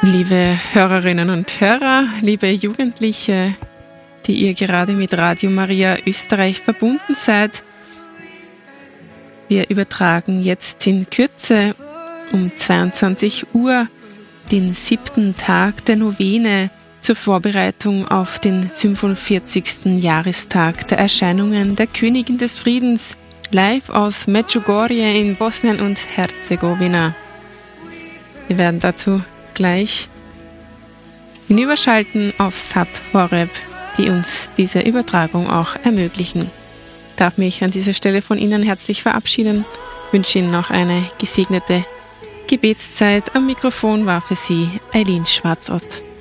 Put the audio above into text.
Liebe Hörerinnen und Hörer, liebe Jugendliche, die ihr gerade mit Radio Maria Österreich verbunden seid, wir übertragen jetzt in Kürze um 22 Uhr den 7. Tag der Novene zur Vorbereitung auf den 45. Jahrestag der Erscheinungen der Königin des Friedens, live aus Medjugorje in Bosnien und Herzegowina. Wir werden dazu gleich hinüberschalten auf Sat Horeb, die uns diese Übertragung auch ermöglichen. Ich darf mich an dieser Stelle von Ihnen herzlich verabschieden, wünsche Ihnen noch eine gesegnete Gebetszeit. Am Mikrofon war für Sie Eileen Schwarzott.